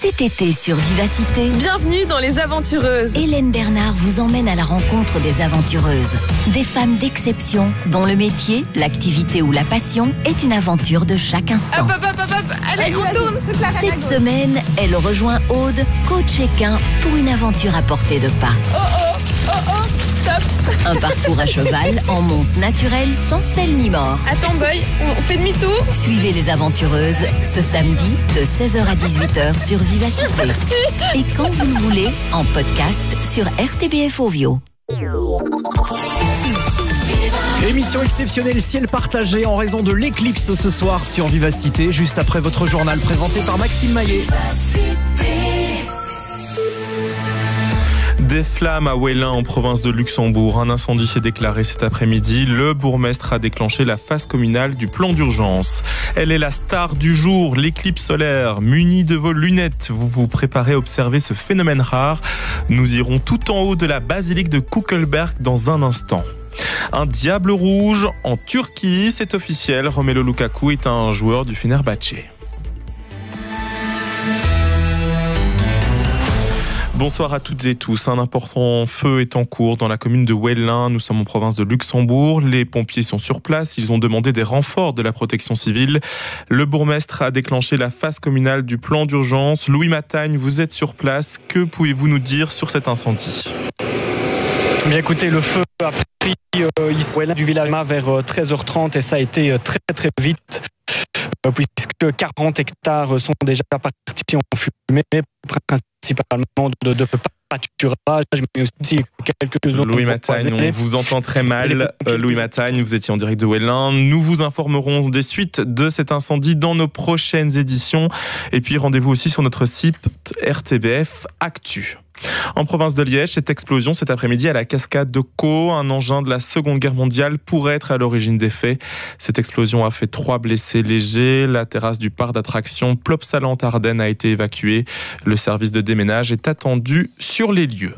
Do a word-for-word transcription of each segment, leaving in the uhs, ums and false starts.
Cet été sur Vivacité, bienvenue dans Les Aventureuses. Hélène Bernard vous emmène à la rencontre des aventureuses. Des femmes d'exception dont le métier, l'activité ou la passion est une aventure de chaque instant. Hop, hop, hop, hop. Allez, on tourne. Cette semaine, elle rejoint Aude, coach équin, pour une aventure à portée de pas. Oh oh, oh oh, stop. Un parcours à cheval en monte naturelle sans selle ni mort. Attends, Boy, on fait demi-tour. Suivez Les Aventureuses ce samedi de seize heures à dix-huit heures sur Vivacité. Et quand vous le voulez, en podcast sur R T B F Ovio. Émission exceptionnelle ciel partagé en raison de l'éclipse ce soir sur Vivacité, juste après votre journal présenté par Maxime Maillet. Des flammes à Wellin en province de Luxembourg. Un incendie s'est déclaré cet après-midi. Le bourgmestre a déclenché la phase communale du plan d'urgence. Elle est la star du jour, l'éclipse solaire. Munis de vos lunettes, vous vous préparez à observer ce phénomène rare. Nous irons tout en haut de la basilique de Kuckelberg dans un instant. Un diable rouge en Turquie, c'est officiel. Romelu Lukaku est un joueur du Fenerbahçe. Bonsoir à toutes et tous. Un important feu est en cours dans la commune de Wellin. Nous sommes en province de Luxembourg. Les pompiers sont sur place. Ils ont demandé des renforts de la protection civile. Le bourgmestre a déclenché la phase communale du plan d'urgence. Louis Matagne, vous êtes sur place. Que pouvez-vous nous dire sur cet incendie ? Bien écoutez, le feu a pris euh, ici du village vers treize heures trente et ça a été très très vite euh, puisque quarante hectares sont déjà partis en fumée, principalement de, de pâturage, mais aussi quelques autres. Louis Matagne, on vous entend très mal. Euh, Louis Matagne, vous étiez en direct de Wellin. Nous vous informerons des suites de cet incendie dans nos prochaines éditions. Et puis rendez-vous aussi sur notre site R T B F Actu. En province de Liège, cette explosion cet après-midi à la cascade de Caux, un engin de la Seconde Guerre mondiale pourrait être à l'origine des faits. Cette explosion a fait trois blessés légers. La terrasse du parc d'attractions Plopsaland-Ardennes a été évacuée. Le service de déménage est attendu sur les lieux.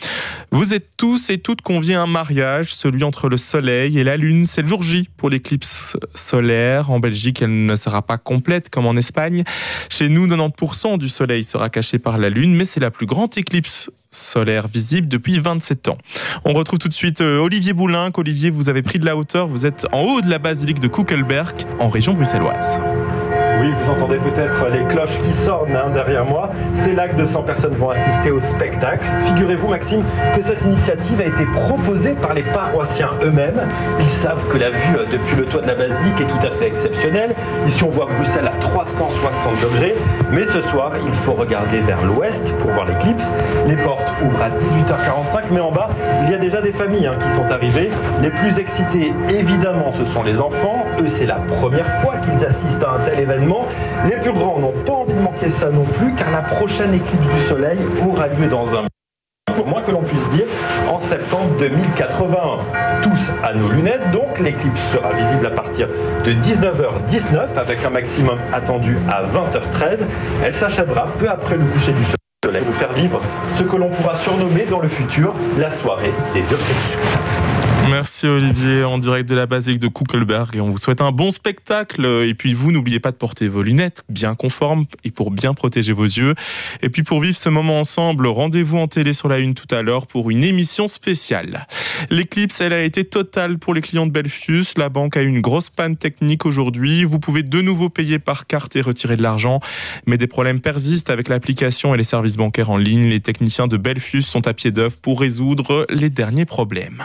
Vous êtes tous et toutes conviés à un mariage, celui entre le soleil et la lune. C'est le jour J pour l'éclipse solaire. En Belgique, elle ne sera pas complète comme en Espagne. Chez nous, quatre-vingt-dix pour cent du soleil sera caché par la lune, mais c'est la plus grande éclipse solaire visible depuis vingt-sept ans. On retrouve tout de suite Olivier Boulinck. Olivier, vous avez pris de la hauteur. Vous êtes en haut de la basilique de Kuckelberg, en région bruxelloise. Oui, vous entendez peut-être les cloches qui sonnent hein, derrière moi. C'est là que deux cents personnes vont assister au spectacle. Figurez-vous, Maxime, que cette initiative a été proposée par les paroissiens eux-mêmes. Ils savent que la vue depuis le toit de la basilique est tout à fait exceptionnelle. Ici, on voit Bruxelles à trois cent soixante degrés. Mais ce soir, il faut regarder vers l'ouest pour voir l'éclipse. Les portes ouvrent à dix-huit heures quarante-cinq, mais en bas, il y a déjà des familles hein, qui sont arrivées. Les plus excités, évidemment, ce sont les enfants. Eux, c'est la première fois qu'ils assistent à un tel événement. Les plus grands n'ont pas envie de manquer ça non plus, car la prochaine éclipse du soleil aura lieu dans un au moins que l'on puisse dire, en septembre deux mille quatre-vingt-un. Tous à nos lunettes, donc l'éclipse sera visible à partir de dix-neuf heures dix-neuf, avec un maximum attendu à vingt heures treize. Elle s'achèvera peu après le coucher du soleil, pour faire vivre ce que l'on pourra surnommer dans le futur la soirée des deux crépuscules. Merci Olivier, en direct de la basilique de Kuckelberg, et on vous souhaite un bon spectacle. Et puis vous, n'oubliez pas de porter vos lunettes bien conformes et pour bien protéger vos yeux. Et puis pour vivre ce moment ensemble, rendez-vous en télé sur la une tout à l'heure pour une émission spéciale. L'éclipse, elle a été totale pour les clients de Belfius. La banque a eu une grosse panne technique aujourd'hui. Vous pouvez de nouveau payer par carte et retirer de l'argent, mais des problèmes persistent avec l'application et les services bancaires en ligne. Les techniciens de Belfius sont à pied d'œuvre pour résoudre les derniers problèmes.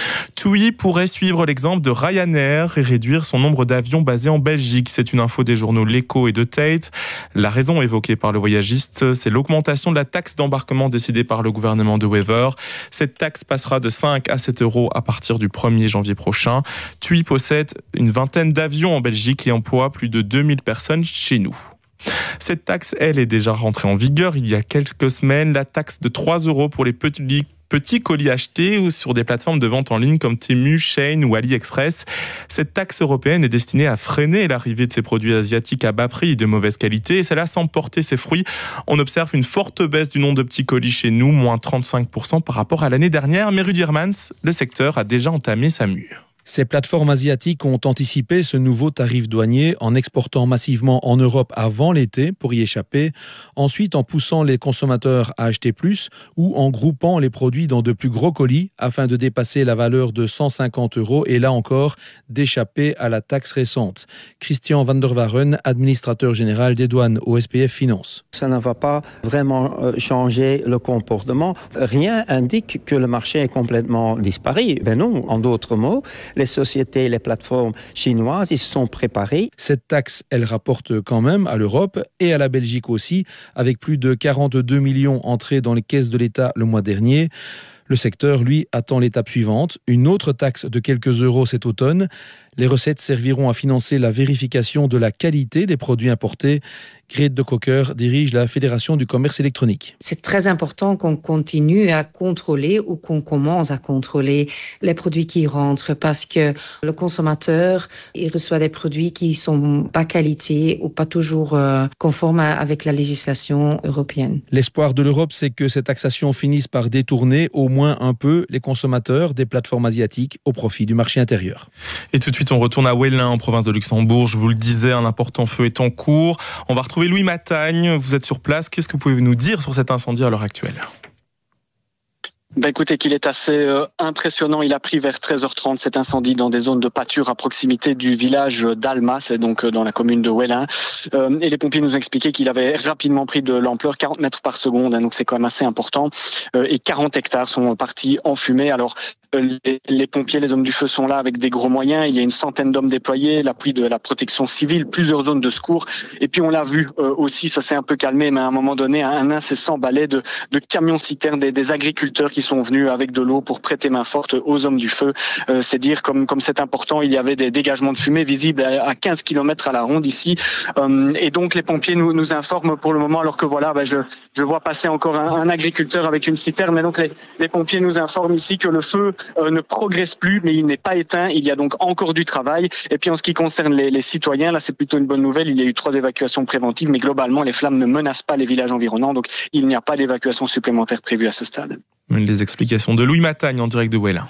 TUI pourrait suivre l'exemple de Ryanair et réduire son nombre d'avions basés en Belgique. C'est une info des journaux L'Echo et de Tate. La raison évoquée par le voyagiste, c'est l'augmentation de la taxe d'embarquement décidée par le gouvernement de Wever. Cette taxe passera de cinq à sept euros à partir du premier janvier prochain. TUI possède une vingtaine d'avions en Belgique et emploie plus de deux mille personnes chez nous. Cette taxe, elle, est déjà rentrée en vigueur il y a quelques semaines. La taxe de trois euros pour les petits petits colis achetés ou sur des plateformes de vente en ligne comme Temu, Shein ou AliExpress. Cette taxe européenne est destinée à freiner l'arrivée de ces produits asiatiques à bas prix et de mauvaise qualité. Et cela semble porter ses fruits. On observe une forte baisse du nombre de petits colis chez nous, moins trente-cinq pour cent par rapport à l'année dernière. Mais Rudy Hermans, le secteur a déjà entamé sa mue. Ces plateformes asiatiques ont anticipé ce nouveau tarif douanier en exportant massivement en Europe avant l'été pour y échapper, ensuite en poussant les consommateurs à acheter plus ou en groupant les produits dans de plus gros colis afin de dépasser la valeur de cent cinquante euros et là encore d'échapper à la taxe récente. Christian van der Waren, administrateur général des douanes au S P F Finance. Ça ne va pas vraiment changer le comportement. Rien indique que le marché est complètement disparu. Ben non, en d'autres mots, les sociétés, les plateformes chinoises, ils se sont préparés. Cette taxe, elle rapporte quand même à l'Europe et à la Belgique aussi, avec plus de quarante-deux millions entrés dans les caisses de l'État le mois dernier. Le secteur, lui, attend l'étape suivante, une autre taxe de quelques euros cet automne. Les recettes serviront à financer la vérification de la qualité des produits importés. Grete de Cocker dirige la Fédération du commerce électronique. C'est très important qu'on continue à contrôler ou qu'on commence à contrôler les produits qui rentrent parce que le consommateur, il reçoit des produits qui sont pas qualité ou pas toujours euh, conformes à, avec la législation européenne. L'espoir de l'Europe, c'est que cette taxation finisse par détourner au moins un peu les consommateurs des plateformes asiatiques au profit du marché intérieur. Et tout de suite, on retourne à Wellin, en province de Luxembourg. Je vous le disais, un important feu est en cours. On va retrouver Louis Matagne. Vous êtes sur place. Qu'est-ce que vous pouvez nous dire sur cet incendie à l'heure actuelle ? Ben écoutez qu'il est assez euh, impressionnant. Il a pris vers treize heures trente cet incendie dans des zones de pâture à proximité du village d'Alma, c'est donc euh, dans la commune de Wellin. Euh, et les pompiers nous ont expliqué qu'il avait rapidement pris de l'ampleur, quarante mètres par seconde, hein, donc c'est quand même assez important. Euh, et quarante hectares sont partis en fumée. Alors euh, les, les pompiers, les hommes du feu sont là avec des gros moyens. Il y a une centaine d'hommes déployés, l'appui de la protection civile, plusieurs zones de secours. Et puis on l'a vu euh, aussi, ça s'est un peu calmé, mais à un moment donné, un incessant balai de, de camions-citernes des, des agriculteurs qui sont venus avec de l'eau pour prêter main forte aux hommes du feu. Euh, c'est dire comme comme c'est important, il y avait des dégagements de fumée visibles à, à quinze kilomètres à la ronde ici. Euh, et donc les pompiers nous, nous informent pour le moment, alors que voilà, ben je, je vois passer encore un, un agriculteur avec une citerne. Mais donc les, les pompiers nous informent ici que le feu euh, ne progresse plus, mais il n'est pas éteint. Il y a donc encore du travail. Et puis en ce qui concerne les, les citoyens, là c'est plutôt une bonne nouvelle. Il y a eu trois évacuations préventives, mais globalement les flammes ne menacent pas les villages environnants. Donc il n'y a pas d'évacuation supplémentaire prévue à ce stade. Les explications de Louis Matagne en direct de Wellin.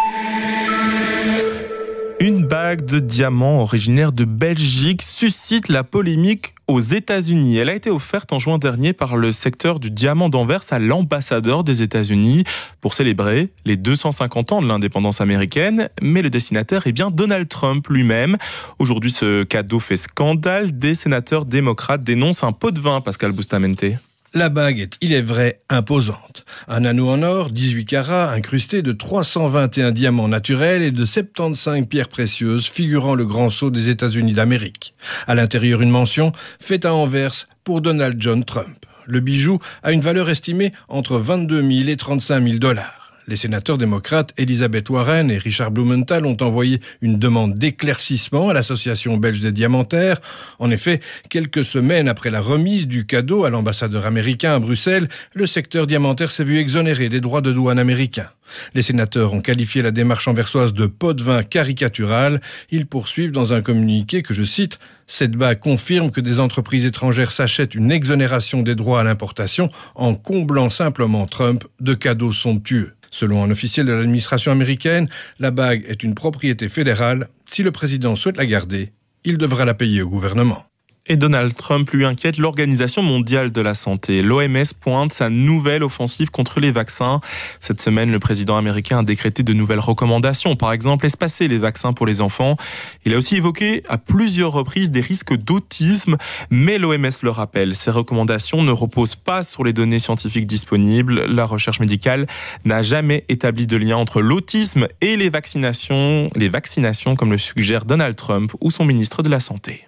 Une bague de diamants originaire de Belgique suscite la polémique aux États-Unis. Elle a été offerte en juin dernier par le secteur du diamant d'Anvers à l'ambassadeur des États-Unis pour célébrer les deux cent cinquante ans de l'indépendance américaine. Mais le destinataire est bien Donald Trump lui-même. Aujourd'hui, ce cadeau fait scandale. Des sénateurs démocrates dénoncent un pot de vin, Pascal Bustamente. La bague est, il est vrai, imposante. Un anneau en or, dix-huit carats, incrusté de trois cent vingt et un diamants naturels et de soixante-quinze pierres précieuses figurant le grand sceau des États-Unis d'Amérique. À l'intérieur, une mention faite à Anvers pour Donald John Trump. Le bijou a une valeur estimée entre vingt-deux mille et trente-cinq mille dollars. Les sénateurs démocrates Elizabeth Warren et Richard Blumenthal ont envoyé une demande d'éclaircissement à l'Association belge des diamantaires. En effet, quelques semaines après la remise du cadeau à l'ambassadeur américain à Bruxelles, le secteur diamantaire s'est vu exonéré des droits de douane américains. Les sénateurs ont qualifié la démarche anversoise de pot de vin caricatural. Ils poursuivent dans un communiqué que je cite « Cette bague confirme que des entreprises étrangères s'achètent une exonération des droits à l'importation en comblant simplement Trump de cadeaux somptueux ». Selon un officiel de l'administration américaine, la bague est une propriété fédérale. Si le président souhaite la garder, il devra la payer au gouvernement. Et Donald Trump lui inquiète l'Organisation mondiale de la santé. L'O M S pointe sa nouvelle offensive contre les vaccins. Cette semaine, le président américain a décrété de nouvelles recommandations. Par exemple, espacer les vaccins pour les enfants. Il a aussi évoqué à plusieurs reprises des risques d'autisme. Mais l'O M S le rappelle, ces recommandations ne reposent pas sur les données scientifiques disponibles. La recherche médicale n'a jamais établi de lien entre l'autisme et les vaccinations, les vaccinations comme le suggère Donald Trump ou son ministre de la Santé.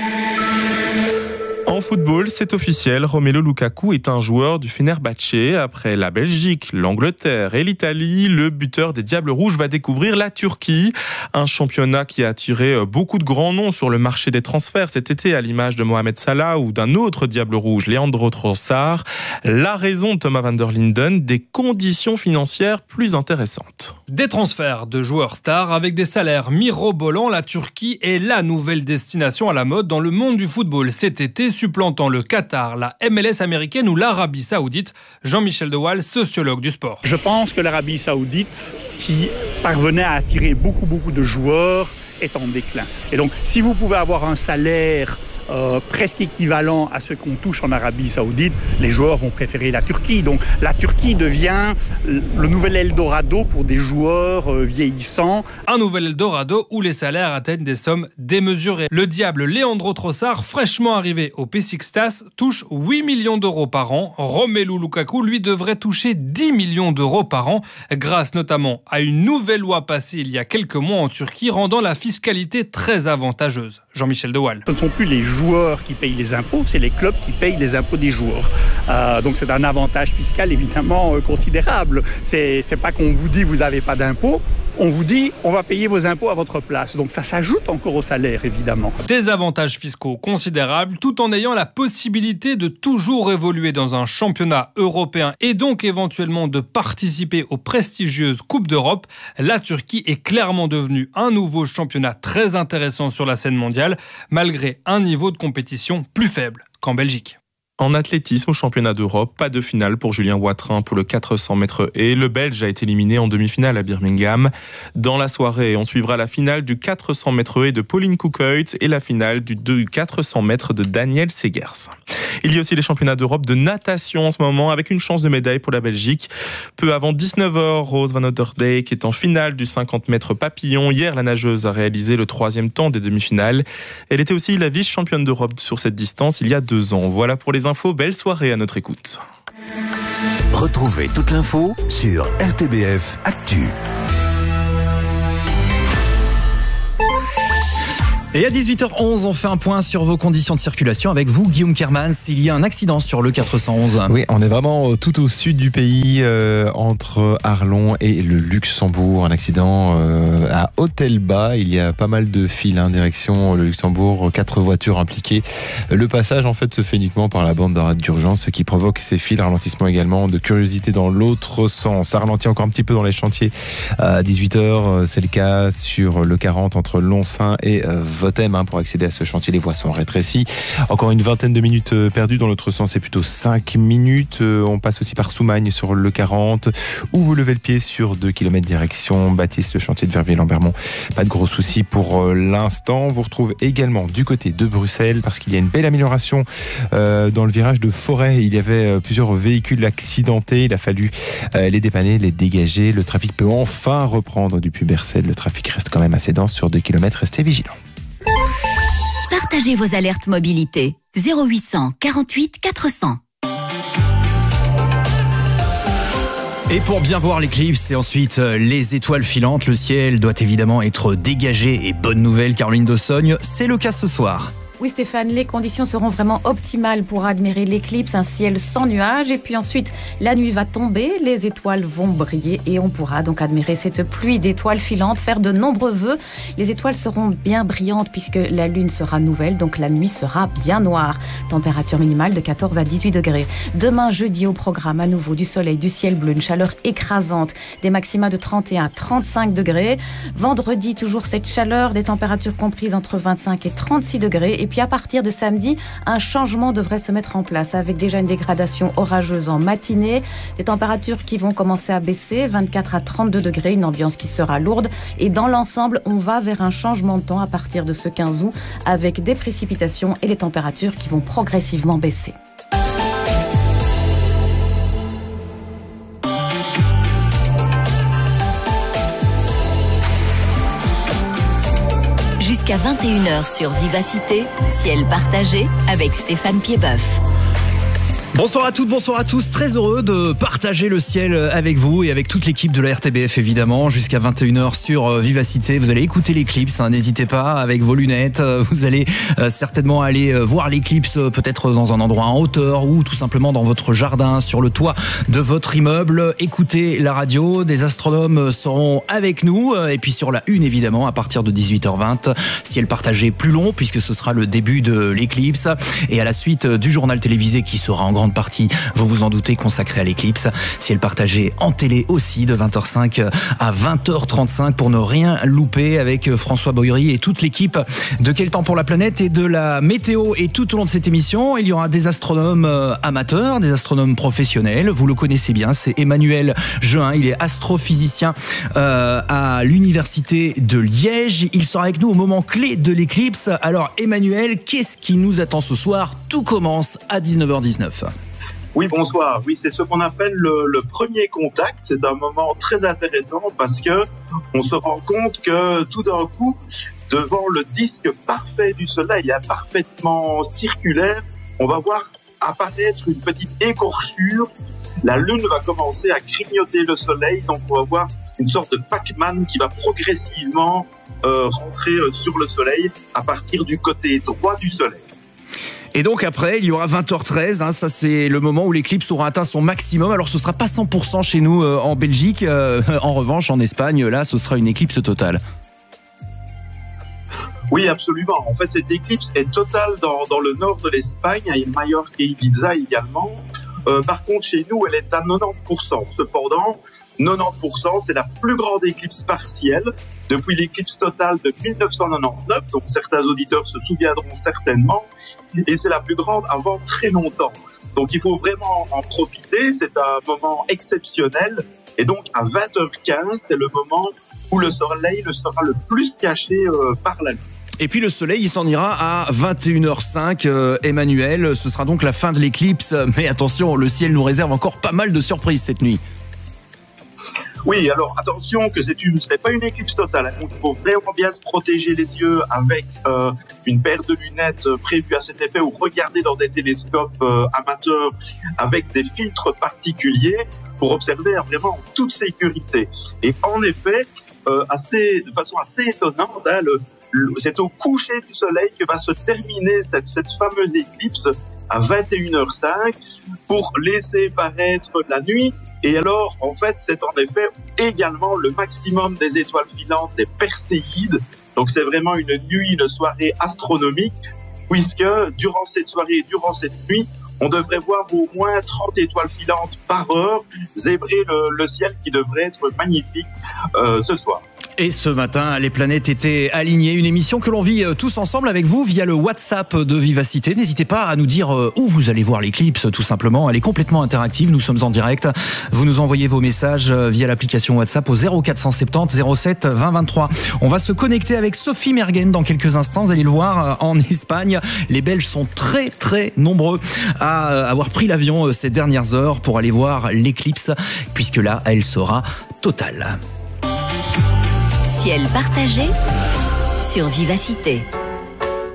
En football, c'est officiel, Romelu Lukaku est un joueur du Fenerbahçe. Après la Belgique, l'Angleterre et l'Italie, le buteur des Diables Rouges va découvrir la Turquie. Un championnat qui a attiré beaucoup de grands noms sur le marché des transferts cet été, à l'image de Mohamed Salah ou d'un autre Diable Rouge, Leandro Trossard. La raison, Thomas van der Linden, des conditions financières plus intéressantes. Des transferts de joueurs stars avec des salaires mirobolants, la Turquie est la nouvelle destination à la mode dans le monde du football cet été, supplantant le Qatar, la M L S américaine ou l'Arabie Saoudite. Jean-Michel Dewaal, sociologue du sport. Je pense que l'Arabie Saoudite, qui parvenait à attirer beaucoup, beaucoup de joueurs, est en déclin. Et donc, si vous pouvez avoir un salaire euh, presque équivalent à ce qu'on touche en Arabie Saoudite, les joueurs vont préférer la Turquie. Donc, la Turquie devient le nouvel Eldorado pour des joueurs euh, vieillissants. Un nouvel Eldorado où les salaires atteignent des sommes démesurées. Le diable Leandro Trossard, fraîchement arrivé au Beşiktaş, touche huit millions d'euros par an. Romelu Lukaku, lui, devrait toucher dix millions d'euros par an, grâce notamment à une nouvelle loi passée il y a quelques mois en Turquie, rendant la fiscalité très avantageuse. Jean-Michel Dewaal. Ce ne sont plus les joueurs qui payent les impôts, c'est les clubs qui payent les impôts des joueurs. Euh, donc c'est un avantage fiscal évidemment euh, considérable. C'est, c'est pas qu'on vous dit vous n'avez pas d'impôts, on vous dit on va payer vos impôts à votre place. Donc ça s'ajoute encore au salaire évidemment. Des avantages fiscaux considérables tout en ayant la possibilité de toujours évoluer dans un championnat européen et donc éventuellement de participer aux prestigieuses Coupes d'Europe. La Turquie est clairement devenue un nouveau championnat très intéressant sur la scène mondiale, malgré un niveau de compétition plus faible qu'en Belgique. En athlétisme au championnat d'Europe, pas de finale pour Julien Watrin pour le quatre cents mètres haies. Le Belge a été éliminé en demi-finale à Birmingham. Dans la soirée, on suivra la finale du quatre cents mètres haies de Pauline Koekhuis et la finale du quatre cents mètres de Daniel Segers. Il y a aussi les championnats d'Europe de natation en ce moment, avec une chance de médaille pour la Belgique. Peu avant dix-neuf heures, Rose van Ouderdijk est en finale du cinquante mètres papillon. Hier, la nageuse a réalisé le troisième temps des demi-finales. Elle était aussi la vice-championne d'Europe sur cette distance il y a deux ans. Voilà pour les infos. Belle soirée à notre écoute. Retrouvez toute l'info sur R T B F Actu. Et à dix-huit heures onze, on fait un point sur vos conditions de circulation avec vous, Guillaume Kermans. Il y a un accident sur le quatre cent onze. Oui, on est vraiment tout au sud du pays, euh, entre Arlon et le Luxembourg. Un accident euh, à Hôtel-Bas. Il y a pas mal de files, hein, direction le Luxembourg. Quatre voitures impliquées. Le passage, en fait, se fait uniquement par la bande d'arrêt d'urgence, ce qui provoque ces files. Ralentissement également de curiosité dans l'autre sens. Ça ralentit encore un petit peu dans les chantiers. À dix-huit heures, c'est le cas sur le quarante entre Lonsin et euh, Votem, hein, pour accéder à ce chantier, les voies sont rétrécies. Encore une vingtaine de minutes perdues. Dans l'autre sens, c'est plutôt cinq minutes. On passe aussi par Soumagne sur le quarante, où vous levez le pied sur deux kilomètres direction Baptiste, le chantier de Verviers-Lambermont. Pas de gros soucis pour l'instant. Vous retrouvez également du côté de Bruxelles, parce qu'il y a une belle amélioration euh, dans le virage de Forêt. Il y avait plusieurs véhicules accidentés. Il a fallu euh, les dépanner, les dégager. Le trafic peut enfin reprendre depuis Bercel. Le trafic reste quand même assez dense sur deux kilomètres. Restez vigilants. Partagez vos alertes mobilité. zéro huit cent quarante-huit quatre cents. Et pour bien voir l'éclipse et ensuite les étoiles filantes, le ciel doit évidemment être dégagé. Et bonne nouvelle, Caroline Dossogne, c'est le cas ce soir. Oui Stéphane, les conditions seront vraiment optimales pour admirer l'éclipse, un ciel sans nuages et puis ensuite la nuit va tomber, les étoiles vont briller et on pourra donc admirer cette pluie d'étoiles filantes, faire de nombreux vœux. Les étoiles seront bien brillantes puisque la lune sera nouvelle, donc la nuit sera bien noire. Température minimale de quatorze à dix-huit degrés. Demain jeudi au programme à nouveau du soleil, du ciel bleu, une chaleur écrasante, des maxima de trente et un à trente-cinq degrés. Vendredi toujours cette chaleur, des températures comprises entre vingt-cinq et trente-six degrés. Et puis à partir de samedi, un changement devrait se mettre en place avec déjà une dégradation orageuse en matinée, des températures qui vont commencer à baisser, vingt-quatre à trente-deux degrés, une ambiance qui sera lourde. Et dans l'ensemble, on va vers un changement de temps à partir de ce quinze août avec des précipitations et les températures qui vont progressivement baisser. Jusqu'à vingt et une heures sur Vivacité, ciel partagé avec Stéphane Piedboeuf. Bonsoir à toutes, bonsoir à tous. Très heureux de partager le ciel avec vous et avec toute l'équipe de la R T B F évidemment. Jusqu'à vingt et une heures sur Vivacité. Vous allez écouter l'éclipse, hein, n'hésitez pas avec vos lunettes. Vous allez euh, certainement aller voir l'éclipse peut-être dans un endroit en hauteur ou tout simplement dans votre jardin, sur le toit de votre immeuble. Écoutez la radio, des astronomes seront avec nous. Et puis sur la une évidemment à partir de dix-huit heures vingt. Ciel partagé plus long puisque ce sera le début de l'éclipse. Et à la suite du journal télévisé qui sera en grande grande partie, vous vous en doutez, consacrée à l'éclipse. Ciel partagé en télé aussi de vingt heures cinq à vingt heures trente-cinq pour ne rien louper avec François Boyery et toute l'équipe de Quel temps pour la planète et de la météo. Et tout au long de cette émission, il y aura des astronomes amateurs, des astronomes professionnels. Vous le connaissez bien, c'est Emmanuel Jehin. Il est astrophysicien euh, à l'université de Liège. Il sera avec nous au moment clé de l'éclipse. Alors Emmanuel, qu'est-ce qui nous attend ce soir? Tout commence à dix-neuf heures dix-neuf. Oui, bonsoir. Oui, c'est ce qu'on appelle le, le premier contact. C'est un moment très intéressant parce que on se rend compte que tout d'un coup, devant le disque parfait du Soleil, parfaitement circulaire, on va voir apparaître une petite écorchure. La Lune va commencer à grignoter le Soleil, donc on va voir une sorte de Pac-Man qui va progressivement euh, rentrer sur le Soleil à partir du côté droit du Soleil. Et donc après, il y aura vingt heures treize, hein, ça c'est le moment où l'éclipse aura atteint son maximum. Alors ce sera pas cent pour cent chez nous euh, en Belgique, euh, en revanche en Espagne, là ce sera une éclipse totale. Oui, absolument. En fait, cette éclipse est totale dans, dans le nord de l'Espagne, à Majorque et Ibiza également. Euh, par contre, chez nous, elle est à quatre-vingt-dix pour cent. Cependant, quatre-vingt-dix pour cent, c'est la plus grande éclipse partielle depuis l'éclipse totale de mille neuf cent quatre-vingt-dix-neuf. Donc, certains auditeurs se souviendront certainement. Et c'est la plus grande avant très longtemps. Donc, il faut vraiment en profiter. C'est un moment exceptionnel. Et donc, à vingt heures quinze, c'est le moment où le Soleil ne sera le plus caché euh, par la Lune. Et puis le Soleil, il s'en ira à vingt et une heures cinq, euh, Emmanuel. Ce sera donc la fin de l'éclipse. Mais attention, le ciel nous réserve encore pas mal de surprises cette nuit. Oui, alors attention que c'est une, ce n'est pas une éclipse totale. Donc il faut vraiment bien se protéger les yeux avec euh, une paire de lunettes euh, prévues à cet effet ou regarder dans des télescopes euh, amateurs avec des filtres particuliers pour observer vraiment en toute sécurité. Et en effet, euh, assez, de façon assez étonnante, hein, le, le, c'est au coucher du soleil que va se terminer cette, cette fameuse éclipse à vingt et une heures cinq pour laisser paraître la nuit. Et alors, en fait, c'est en effet également le maximum des étoiles filantes, des Perséides. Donc, c'est vraiment une nuit, une soirée astronomique, puisque durant cette soirée et durant cette nuit, on devrait voir au moins trente étoiles filantes par heure zébrer le, le ciel qui devrait être magnifique euh, ce soir. Et ce matin, les planètes étaient alignées. Une émission que l'on vit tous ensemble avec vous via le WhatsApp de Vivacité. N'hésitez pas à nous dire où vous allez voir l'éclipse, tout simplement. Elle est complètement interactive. Nous sommes en direct. Vous nous envoyez vos messages via l'application WhatsApp au zéro quatre cent soixante-dix zéro sept vingt vingt-trois. On va se connecter avec Sophie Mergen dans quelques instants. Vous allez le voir en Espagne. Les Belges sont très, très nombreux à avoir pris l'avion ces dernières heures pour aller voir l'éclipse, puisque là, elle sera totale. Ciel partagé sur Vivacité.